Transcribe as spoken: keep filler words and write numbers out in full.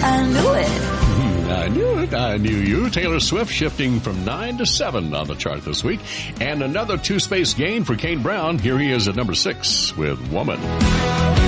I knew it. I knew it. I knew you. Taylor Swift shifting from nine to seven on the chart this week. And another two-space gain for Kane Brown. Here he is at number six with Woman.